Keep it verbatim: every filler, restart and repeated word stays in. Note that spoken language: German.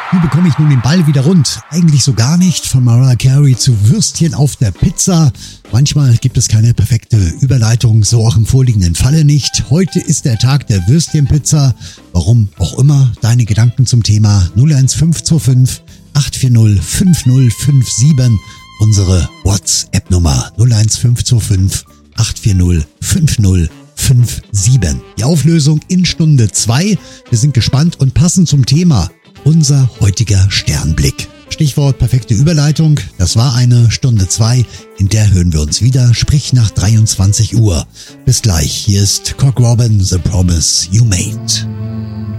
Wie bekomme ich nun den Ball wieder rund? Eigentlich so gar nicht. Von Mariah Carey zu Würstchen auf der Pizza. Manchmal gibt es keine perfekte Überleitung, so auch im vorliegenden Falle nicht. Heute ist der Tag der Würstchenpizza. Warum auch immer, deine Gedanken zum Thema null eins fünf zwei fünf acht vier null fünf null fünf sieben. Unsere WhatsApp-Nummer null eins fünf zwei fünf acht vier null fünf null fünf sieben. Die Auflösung in Stunde zwei. Wir sind gespannt und passend zum Thema unser heutiger Sternblick. Stichwort perfekte Überleitung. Das war eine Stunde zwei. In der hören wir uns wieder, sprich nach dreiundzwanzig Uhr. Bis gleich. Hier ist Cock Robin, The Promise You Made.